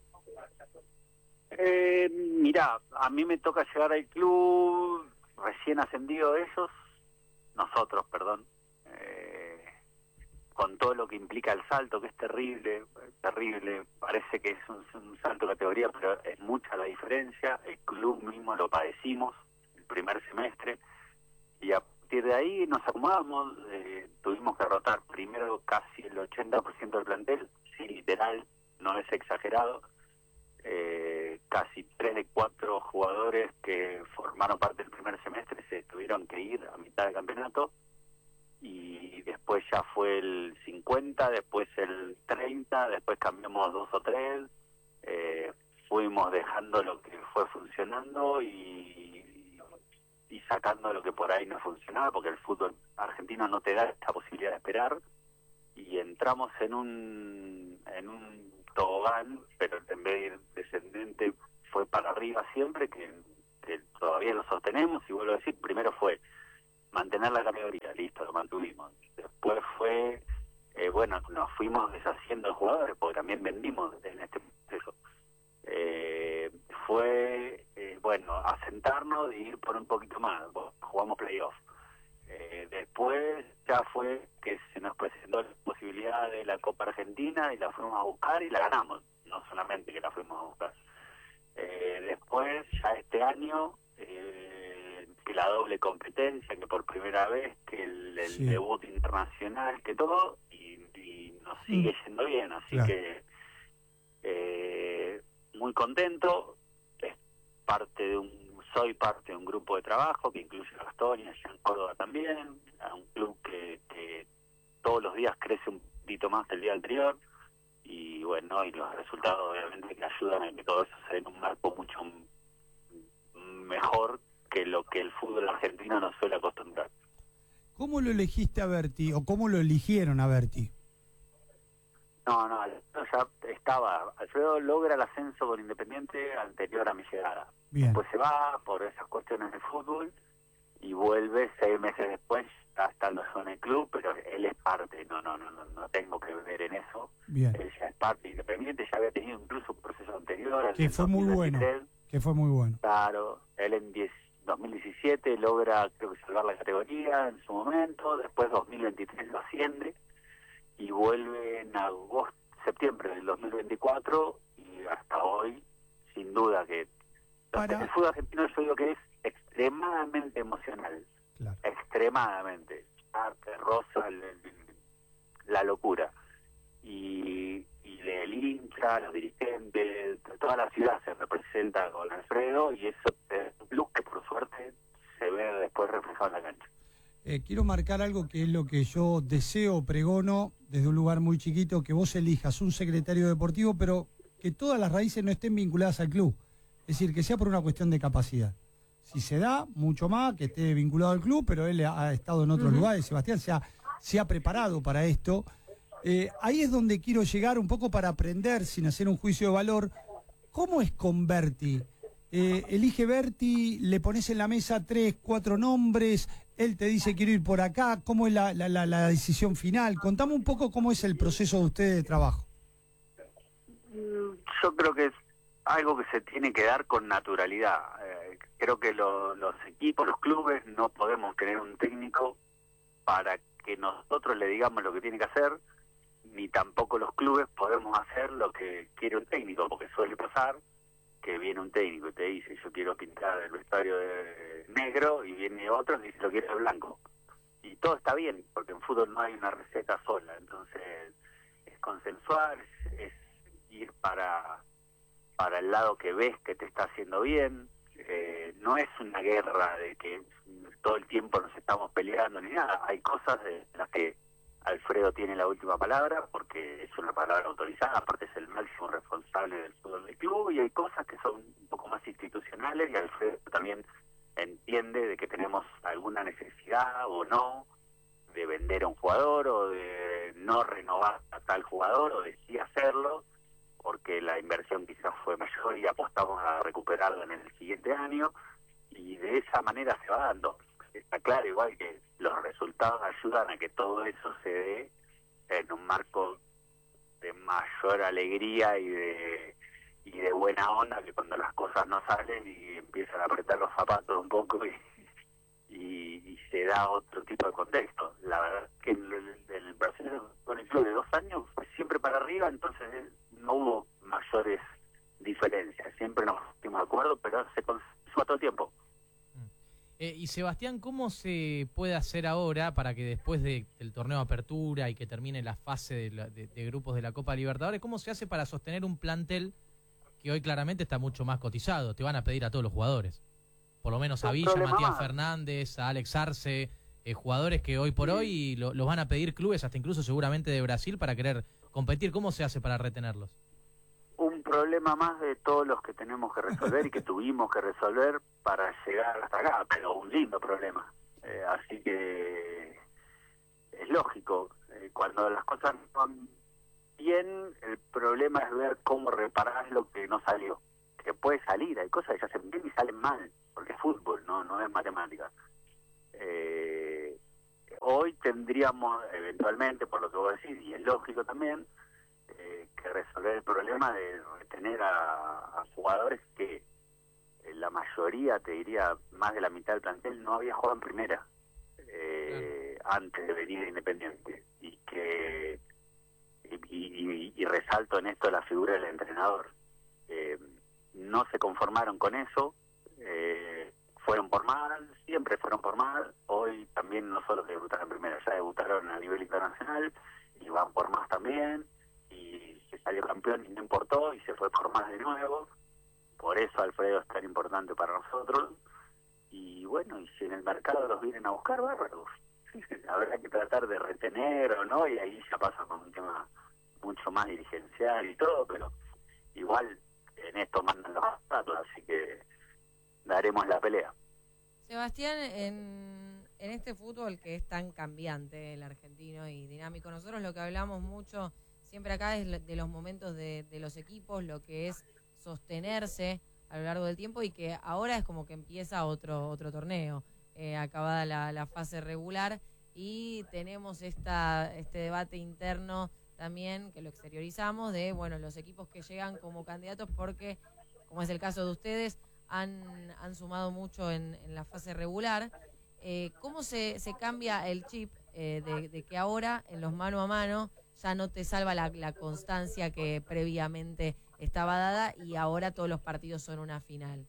Speaker 10: Eh, mirá, a mí me toca llegar al club recién ascendido de ellos, nosotros, perdón, eh, con todo lo que implica el salto, que es terrible, terrible, parece que es un, un salto de categoría, pero es mucha la diferencia, el club mismo lo padecimos el primer semestre, y a partir de ahí nos acomodamos, eh, tuvimos que rotar primero casi el ochenta por ciento del plantel, sí, literal, no es exagerado, eh, casi tres de cuatro jugadores que formaron parte del primer semestre se tuvieron que ir a mitad del campeonato, y después ya fue el cincuenta, después el treinta, después cambiamos dos o tres, eh, fuimos dejando lo que fue funcionando y, y sacando lo que por ahí no funcionaba, porque el fútbol argentino no te da esta posibilidad de esperar, y entramos en un en un tobogán, pero en vez de ir descendente fue para arriba siempre, que, que todavía lo sostenemos, y vuelvo a decir, primero fue mantener la categoría, listo, lo mantuvimos. Después fue, eh, bueno, nos fuimos deshaciendo de jugadores, porque también vendimos en este proceso. Eh, fue, eh, bueno, asentarnos y ir por un poquito más, bueno, jugamos playoff. Eh, después ya fue que se nos presentó la posibilidad de la Copa Argentina y la fuimos a buscar y la ganamos, no solamente que la fuimos a buscar. Eh, después, ya este año, eh, que la doble competencia, que por primera vez, que el, el
Speaker 8: Sí.
Speaker 10: debut internacional, que todo, y, y nos sigue yendo bien, así
Speaker 8: Claro.
Speaker 10: que eh, muy contento. Es parte de un, soy parte de un grupo de trabajo que incluye a Gastón y a Jean Córdoba también, a un club que, que todos los días crece un poquito más que el día anterior. Y bueno, y los resultados obviamente que ayudan a que todo eso se dé en un marco mucho m- mejor que lo que el fútbol argentino nos suele acostumbrar.
Speaker 8: ¿Cómo lo elegiste a Berti o cómo lo eligieron a Berti?
Speaker 10: No, no, Alfredo ya estaba, Alfredo logra el ascenso con Independiente anterior a mi llegada.
Speaker 8: Bien.
Speaker 10: Después se va por esas cuestiones de fútbol y vuelve seis meses después, ya estando yo en el club, pero él es parte, no, no, no, no, no tengo que ver en eso.
Speaker 8: Bien.
Speaker 10: Él ya es parte de Independiente, ya había tenido incluso un proceso anterior. el
Speaker 8: Que
Speaker 10: del
Speaker 8: fue muy bueno.
Speaker 10: dos mil veintitrés.
Speaker 8: Que fue muy bueno.
Speaker 10: Claro, él en diez, dos mil diecisiete logra, creo que salvar la categoría en su momento, después dos mil veintitrés lo asciende y vuelve en agosto, septiembre del dos mil veinticuatro y hasta hoy, sin duda que
Speaker 8: Para-
Speaker 10: el fútbol argentino yo digo que es extremadamente emocional,
Speaker 8: Claro.
Speaker 10: extremadamente, ya te roza el- el- la locura. Y, y el hincha, los dirigentes, toda la ciudad se representa con Alfredo y eso es un plus que por suerte se ve después reflejado en la cancha.
Speaker 8: Eh, quiero marcar algo que es lo que yo deseo, pregono, desde un lugar muy chiquito, que vos elijas un secretario deportivo, pero que todas las raíces no estén vinculadas al club. Es decir, que sea por una cuestión de capacidad. Si se da, mucho más, que esté vinculado al club, pero él ha estado en otros lugares, Sebastián se ha, se ha preparado para esto. Eh, ahí es donde quiero llegar un poco para aprender, sin hacer un juicio de valor, ¿cómo es con Berti? Eh, elige Berti, le pones en la mesa tres, cuatro nombres, él te dice quiero ir por acá, ¿cómo es la, la, la, la decisión final? Contame un poco cómo es el proceso de ustedes de trabajo.
Speaker 10: Yo creo que es algo que se tiene que dar con naturalidad. Eh, creo que lo- los equipos, los clubes, no podemos tener un técnico para que nosotros le digamos lo que tiene que hacer, ni tampoco los clubes podemos hacer lo que quiere un técnico, porque suele pasar que viene un técnico y te dice yo quiero pintar el vestuario de negro y viene otro y dice lo quiero de blanco. Y todo está bien, porque en fútbol no hay una receta sola, entonces es consensuar, es, es ir para, para el lado que ves que te está haciendo bien. Eh, no es una guerra de que todo el tiempo nos estamos peleando ni nada, hay cosas de las que Alfredo tiene la última palabra porque es una palabra autorizada, aparte es el máximo responsable del fútbol del club, y hay cosas que son un poco más institucionales y Alfredo también entiende de que tenemos alguna necesidad o no de vender a un jugador o de no renovar a tal jugador o de sí hacerlo porque la inversión quizás fue mayor y apostamos a recuperarlo en el siguiente año, y de esa manera se va dando. Está claro igual que los resultados ayudan a que todo eso se dé en un marco de mayor alegría y de y de buena onda que cuando las cosas no salen y empiezan a apretar los zapatos un poco y, y, y se da otro tipo de contexto. La verdad que el, el, el proceso con el club de dos años fue siempre para arriba, entonces no hubo mayores diferencias, siempre nos pusimos de acuerdo, pero se consensúa todo el tiempo.
Speaker 11: Eh, y Sebastián, ¿cómo se puede hacer ahora para que después de, del torneo de apertura y que termine la fase de, la, de, de grupos de la Copa Libertadores, cómo se hace para sostener un plantel que hoy claramente está mucho más cotizado? Te van a pedir a todos los jugadores, por lo menos a
Speaker 10: Un
Speaker 11: Villa,
Speaker 10: problema
Speaker 11: Matías
Speaker 10: más.
Speaker 11: Fernández, a Alex Arce, eh, jugadores que hoy por hoy lo- los van a pedir clubes, hasta incluso seguramente de Brasil, para querer competir. ¿Cómo se hace para retenerlos?
Speaker 10: Un problema más de todos los que tenemos que resolver y que tuvimos que resolver para llegar hasta acá, pero un lindo problema. Eh, así que es lógico, eh, cuando las cosas no van bien, el problema es ver cómo reparás lo que no salió. Que puede salir, hay cosas que se hacen bien y salen mal, porque es fútbol, no, no es matemática. Eh, hoy tendríamos, eventualmente, por lo que vos decís, y es lógico también, eh, que resolver el problema de retener a, a jugadores que eh, la mayoría, te diría, más de la mitad del plantel no había jugado en primera eh, antes de venir a Independiente, y que y, y, y resalto en esto la figura del entrenador. Eh, no se conformaron con eso, eh, fueron por mal, siempre fueron por mal. Hoy también no solo que debutaron en primera, ya debutaron a nivel internacional y van por más también, y se salió campeón y no importó y se fue por más de nuevo. Por eso Alfredo es tan importante para nosotros. Y bueno, y si en el mercado los vienen a buscar, bárbaros. Sí, habrá que tratar de retener o no, y ahí ya pasa con un tema mucho más dirigencial y todo, pero igual en esto mandan los datos, así que daremos la pelea.
Speaker 12: Sebastián, en, en este fútbol que es tan cambiante, el argentino, y dinámico, nosotros lo que hablamos mucho siempre acá es de los momentos de, de los equipos, lo que es sostenerse a lo largo del tiempo, y que ahora es como que empieza otro otro torneo, eh, acabada la, la fase regular, y tenemos esta este debate interno también, que lo exteriorizamos, de bueno, los equipos que llegan como candidatos porque, como es el caso de ustedes, han, han sumado mucho en, en la fase regular. Eh, ¿Cómo se, se cambia el chip eh, de, de que ahora en los mano a mano ya no te salva la, la constancia que previamente estaba dada y ahora todos los partidos son una final?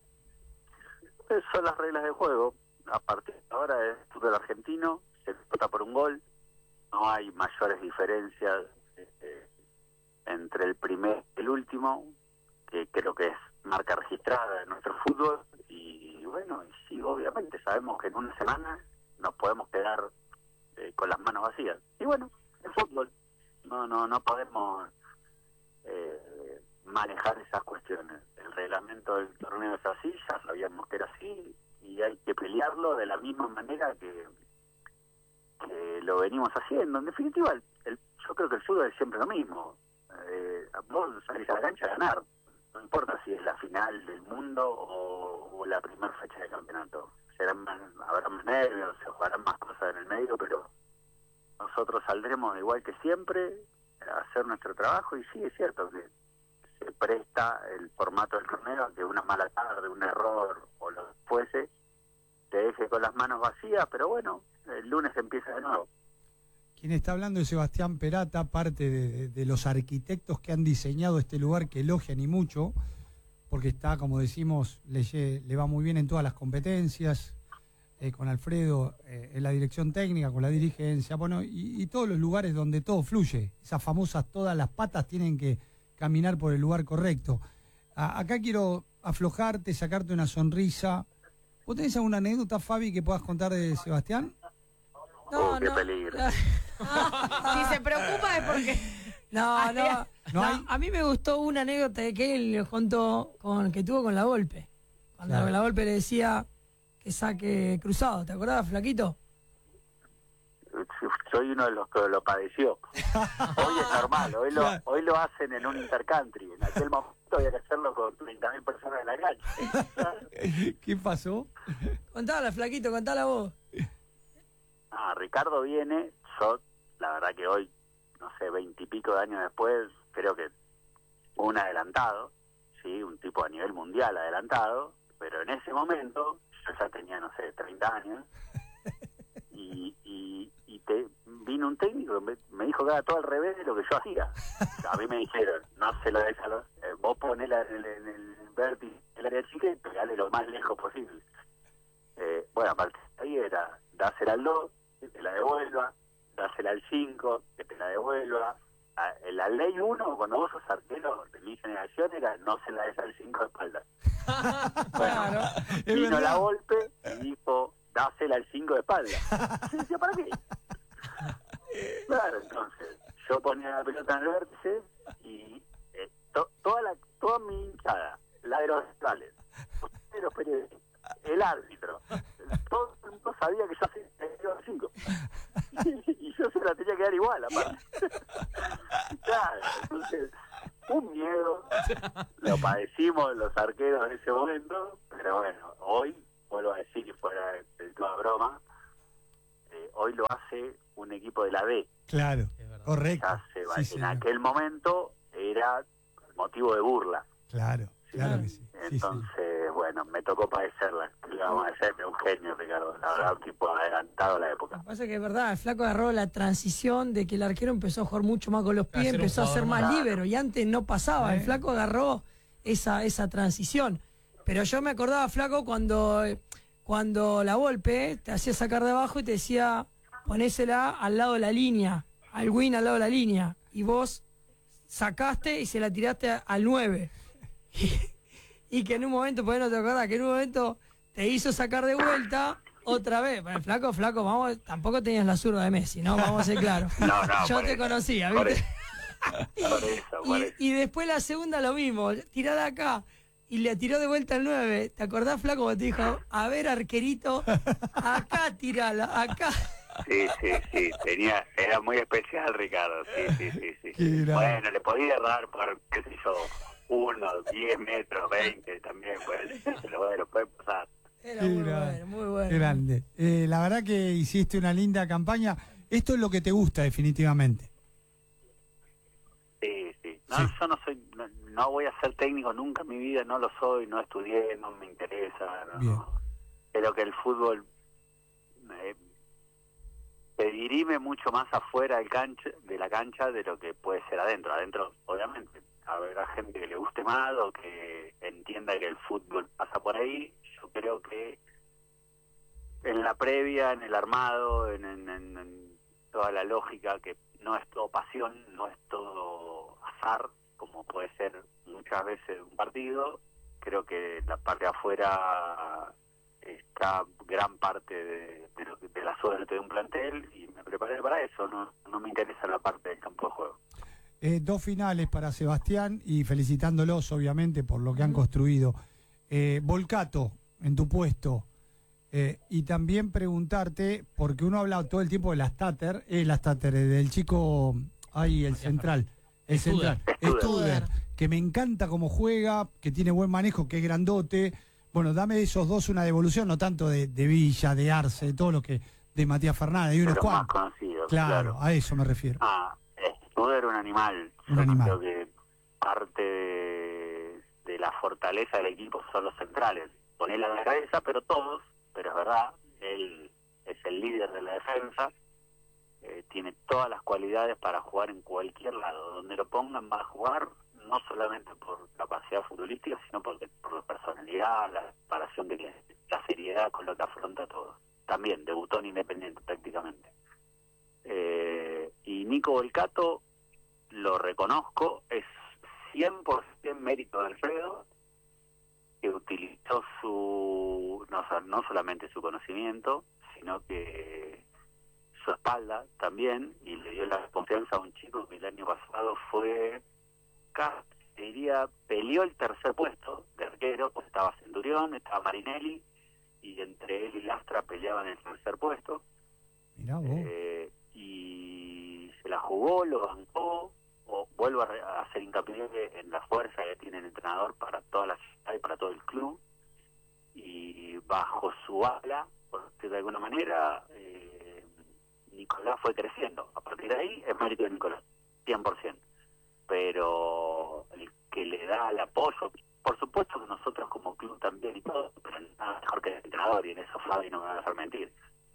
Speaker 10: Esas son las reglas del juego. A partir de ahora es fútbol argentino, se vota por un gol, no hay mayores diferencias eh, entre el primer y el último, que creo que es marca registrada en nuestro fútbol. Y bueno, y sí, obviamente sabemos que en una semana nos podemos quedar eh, con las manos vacías. Y bueno, el fútbol, no no no podemos eh, manejar esas cuestiones. El reglamento del torneo es así, ya sabíamos que era así, y hay que pelearlo de la misma manera que, que lo venimos haciendo. En definitiva, el, el, yo creo que el fútbol es siempre lo mismo. Eh, vos salís a la cancha a ganar, no importa si es la final del mundo o, o la primera fecha de campeonato. Serán más, habrá más nervios, se jugarán más cosas en el medio, pero nosotros saldremos igual que siempre a hacer nuestro trabajo. Y sí, es cierto que se presta el formato del torneo a que una mala tarde, un error o lo que fuese, te deje con las manos vacías, pero bueno, el lunes empieza de nuevo.
Speaker 8: Quien está hablando es Sebastián Perata, parte de, de, de los arquitectos que han diseñado este lugar, que elogian y mucho, porque está, como decimos, le, le va muy bien en todas las competencias, eh, con Alfredo eh, en la dirección técnica, con la dirigencia, bueno, y, y todos los lugares donde todo fluye. Esas famosas, todas las patas tienen que caminar por el lugar correcto. A, acá quiero aflojarte, sacarte una sonrisa. ¿Vos tenés alguna anécdota, Fabi, que puedas contar de Sebastián?
Speaker 12: No,
Speaker 10: oh, qué
Speaker 12: no.
Speaker 10: peligro.
Speaker 12: Si se preocupa es porque...
Speaker 9: No, no,
Speaker 8: ¿No
Speaker 9: no,
Speaker 8: hay?
Speaker 9: a mí me gustó una anécdota que él contó con, que tuvo con la Volpe. Cuando
Speaker 8: Claro.
Speaker 9: la Volpe le decía que saque cruzado, ¿te acordás, flaquito?
Speaker 10: Soy uno de los que lo padeció. Hoy es normal, hoy lo, hoy lo hacen en un intercountry. En aquel momento había que hacerlo con treinta mil personas en la cancha.
Speaker 8: ¿Qué pasó?
Speaker 9: Contala, flaquito, contala vos.
Speaker 10: Ah, Ricardo viene, yo la verdad que hoy, no sé, veintipico de años después, creo que un adelantado, sí, un tipo a nivel mundial adelantado, pero en ese momento yo ya tenía, no sé, treinta años, y, y, y te, vino un técnico que me, me dijo que era todo al revés de lo que yo hacía. A mí me dijeron, no se lo dejes a los, eh, vos ponela en el, en el vértice del área chica y pegale lo más lejos posible. Eh, bueno, aparte ahí era, dásela al dos, que te la devuelva, dásela al cinco, que te la devuelva. A, en la ley uno, cuando vos sos arquero de mi generación, era no se la des al cinco de espalda. Bueno,
Speaker 8: Es
Speaker 10: vino
Speaker 8: verdad.
Speaker 10: la golpe y dijo, dásela al cinco de espalda. Yo decía, ¿para qué? Claro, entonces, yo ponía la pelota en el vértice y eh, to, toda la toda mi hinchada, la de los rivales, los periodistas, el árbitro, todo el mundo sabía que yo hacía el cinco. Y yo se lo la tenía que dar igual, aparte. Claro, entonces, un miedo, lo padecimos los arqueros en ese momento, pero bueno, hoy, vuelvo a decir, y fuera de toda broma, eh, hoy lo hace un equipo de la B.
Speaker 8: Claro, correcto.
Speaker 10: Se va-
Speaker 8: Sí,
Speaker 10: en
Speaker 8: señor.
Speaker 10: aquel momento era motivo de burla.
Speaker 8: Claro, claro que sí.
Speaker 10: Entonces, bueno, me tocó padecerla. ¿Qué le vamos a hacer? Un genio, Ricardo. La verdad, un tipo adelantado a la época.
Speaker 9: Lo que pasa es que es verdad, el flaco agarró la transición de que el arquero empezó a jugar mucho más con los pies,
Speaker 11: ser un
Speaker 9: empezó a ser
Speaker 11: jugador
Speaker 9: más
Speaker 11: más.
Speaker 9: líbero y antes no pasaba. El flaco agarró esa, esa transición. Pero yo me acordaba, flaco, cuando, cuando la Volpe te hacía sacar de abajo y te decía, ponésela al lado de la línea, al win al lado de la línea. Y vos sacaste y se la tiraste a- al nueve. Y que en un momento, pues no te acordás, que en un momento te hizo sacar de vuelta otra vez. Bueno, flaco, flaco, vamos, tampoco tenías la zurda de Messi, ¿no? Vamos a ser claros.
Speaker 10: No, no,
Speaker 9: Yo
Speaker 10: por
Speaker 9: te
Speaker 10: eso,
Speaker 9: conocía,
Speaker 10: por
Speaker 9: ¿viste?
Speaker 10: Por eso, por
Speaker 9: Y,
Speaker 10: eso.
Speaker 9: y después la segunda lo mismo, tirada acá. Y le tiró de vuelta al nueve. ¿Te acordás, flaco, cuando te dijo, a ver, arquerito, acá tirala, acá?
Speaker 10: Sí, sí, sí. Tenía, era muy especial, Ricardo. Sí, sí, sí. sí.
Speaker 8: Qué grande.
Speaker 10: Bueno, le podía errar por, qué sé yo, uno, diez metros, veinte también. Pues, pero bueno, puede pasar.
Speaker 9: Era
Speaker 8: Qué
Speaker 9: muy
Speaker 8: grande,
Speaker 9: bueno, muy bueno.
Speaker 8: Qué grande. Eh, la verdad que hiciste una linda campaña. Esto es lo que te gusta definitivamente.
Speaker 10: Sí, sí. No,
Speaker 8: Sí.
Speaker 10: yo no soy, no, no voy a ser técnico nunca en mi vida, no lo soy, no estudié, no me interesa. No.
Speaker 8: Bien.
Speaker 10: Creo que el fútbol eh, te dirime mucho más afuera del cancha, de la cancha de lo que puede ser adentro. Adentro, obviamente, habrá gente que le guste más o que entienda que el fútbol pasa por ahí. Yo creo que en la previa, en el armado, en, en- en- en toda la lógica, que no es todo pasión, no es todo azar, como puede ser muchas veces un partido, creo que la parte de afuera está gran parte de, de, lo- de la suerte de un plantel y me preparé para eso, no, no me interesa la parte del campo de juego.
Speaker 8: Eh, dos finales para Sebastián y felicitándolos obviamente por lo que han construido. Eh, Volcato, en tu puesto. Eh, y también preguntarte, porque uno habla todo el tiempo de la Stater, eh, la Stater, eh, del chico, ahí el central, el
Speaker 11: Studer.
Speaker 8: central,
Speaker 10: Studer.
Speaker 8: Studer, que me encanta cómo juega, que tiene buen manejo, que es grandote. Bueno, dame de esos dos una devolución, no tanto de, de Villa, de Arce, de todo lo que, de Matías Fernández, y
Speaker 10: De
Speaker 8: unos
Speaker 10: los más
Speaker 8: cuantos.
Speaker 10: conocidos,
Speaker 8: Claro,
Speaker 10: claro.
Speaker 8: a eso me refiero.
Speaker 10: Ah, Studer era un animal.
Speaker 8: Un
Speaker 10: Yo
Speaker 8: animal.
Speaker 10: creo que parte de, de la fortaleza del equipo son los centrales. Ponela en la cabeza, pero todos, pero es verdad, él es el líder de la defensa, eh, tiene todas las cualidades para jugar en cualquier lado. Donde lo pongan va a jugar, no solamente por capacidad futbolística, sino porque, por la personalidad, la preparación que tiene, la seriedad con lo que afronta todo. También debutó en Independiente prácticamente. Eh, y Nico Volcato, lo reconozco, es cien por ciento mérito de Alfredo, que utilizó su no, so- no solamente su conocimiento, sino que su espalda también, y le dio la confianza a un chico que el año pasado fue, casi, diría, peleó el tercer puesto de arquero, pues estaba Centurión, estaba Marinelli, y entre él y Lastra peleaban el tercer puesto.
Speaker 8: Mirá vos.
Speaker 10: Eh, y se la jugó, lo bancó, o vuelvo a, re- a hacer hincapié en la fuerza que tiene el entrenador para toda la ciudad y para todo el club, y bajo su ala, por decirlo de alguna manera, eh, Nicolás fue creciendo. A partir de ahí es mérito de Nicolás, cien por ciento. Pero el que le da el apoyo, por supuesto que nosotros como club también y todo, pero nada mejor que el entrenador, y en eso Fabi no me va a dejar mentir.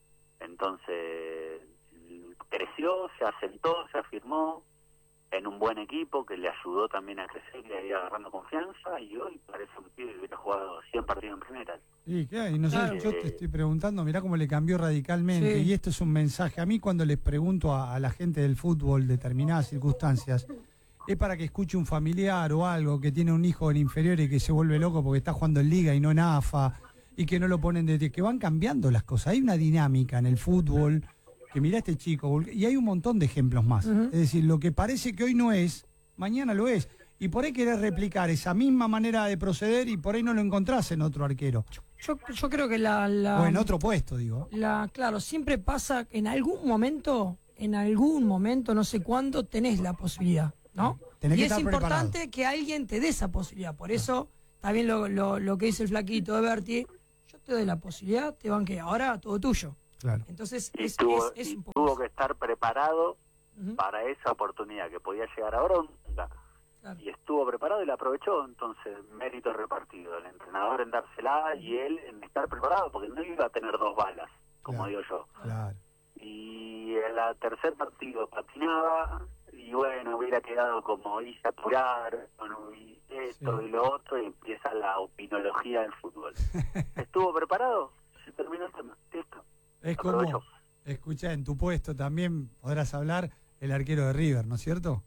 Speaker 10: Entonces creció, se asentó, se afirmó en un buen equipo que le ayudó también a crecer y a ir agarrando confianza, y hoy parece un pibe que hubiera jugado cien partidos en primera.
Speaker 8: Y, ¿qué hay? No sé,
Speaker 10: Claro.
Speaker 8: yo te estoy preguntando, mirá cómo le cambió radicalmente.
Speaker 9: Sí.
Speaker 8: Y esto es un mensaje. A mí cuando les pregunto a, a la gente del fútbol determinadas circunstancias, es para que escuche un familiar o algo que tiene un hijo en inferior y que se vuelve loco porque está jugando en Liga y no en A F A, y que no lo ponen de... que van cambiando las cosas. Hay una dinámica en el fútbol que mirá este chico, y hay un montón de ejemplos más.
Speaker 9: Ujú.
Speaker 8: Es decir, lo que parece que hoy no es, mañana lo es. Y por ahí querés replicar esa misma manera de proceder y por ahí no lo encontrás en otro arquero.
Speaker 9: Yo, yo creo que la, la,
Speaker 8: O en otro puesto, digo.
Speaker 9: la- claro, siempre pasa en algún momento, en algún momento, no sé cuándo, tenés la posibilidad, ¿no?
Speaker 8: Tenés
Speaker 9: y
Speaker 8: que
Speaker 9: es
Speaker 8: estar
Speaker 9: importante
Speaker 8: preparado.
Speaker 9: que alguien te dé esa posibilidad. Por eso, también lo, lo, lo que dice el flaquito de Berti, yo te doy la posibilidad, te banqué, ahora todo tuyo.
Speaker 8: Claro.
Speaker 9: Entonces,
Speaker 10: Y
Speaker 9: es,
Speaker 10: tuvo,
Speaker 9: es, es
Speaker 10: y
Speaker 9: un poco...
Speaker 10: tuvo que estar preparado
Speaker 9: Ujú.
Speaker 10: para esa oportunidad que podía llegar ahora o nunca.
Speaker 9: Claro.
Speaker 10: Y estuvo preparado y la aprovechó, entonces mérito repartido, el entrenador en dársela y él en estar preparado, porque no iba a tener dos balas, como
Speaker 8: Claro.
Speaker 10: digo yo.
Speaker 8: Claro.
Speaker 10: Y en el tercer partido patinaba y bueno, hubiera quedado como hice apurar, bueno, y esto
Speaker 8: Sí.
Speaker 10: y lo otro, y empieza la opinología del fútbol. ¿Estuvo preparado? Se terminó el tema, listo.
Speaker 8: Es
Speaker 10: Aprovechó.
Speaker 8: como, escucha, en tu puesto también podrás hablar el arquero de River, ¿no es cierto?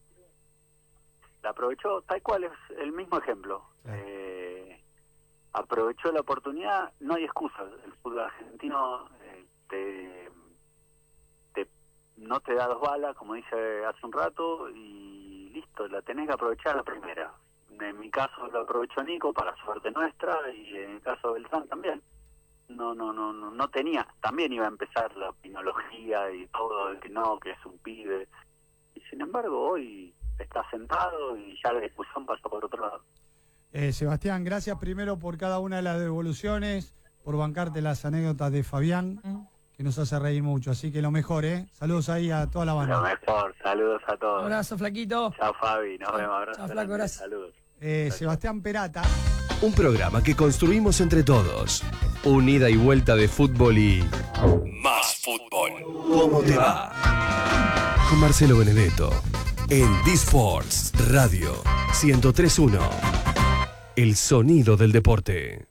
Speaker 10: La aprovechó, tal cual es el mismo ejemplo.
Speaker 8: Claro.
Speaker 10: Eh, aprovechó la oportunidad, no hay excusas. El fútbol argentino eh, te, te- no te da dos balas, como dice hace un rato, y listo, la tenés que aprovechar a la primera. En mi caso lo aprovechó Nico para suerte nuestra, y en el caso de Beltrán también. No, no, no, no, no tenía, también iba a empezar la opinología y todo, de que no, que es un pibe. Y sin embargo, hoy está sentado y ya la discusión pasó por otro lado.
Speaker 8: Eh, Sebastián, gracias primero por cada una de las devoluciones, por bancarte las anécdotas de Fabián, que nos hace reír mucho. Así que lo mejor, ¿eh? Saludos ahí a toda la
Speaker 10: Lo
Speaker 8: banda.
Speaker 10: mejor, saludos a todos.
Speaker 9: Abrazo, flaquito.
Speaker 10: Chao Fabi, nos vemos, abrazo.
Speaker 9: Chao, flaco,
Speaker 10: grande,
Speaker 9: gracias.
Speaker 10: Saludos.
Speaker 8: Eh, Sebastián Perata.
Speaker 6: Un programa que construimos entre todos. Un ida y vuelta de fútbol y... más fútbol. ¿Cómo te va? Con Marcelo Benedetto. En D-Sports Radio ciento tres punto uno. El sonido del deporte.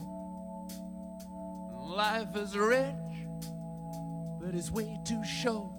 Speaker 13: Life is rich, but it's way too short.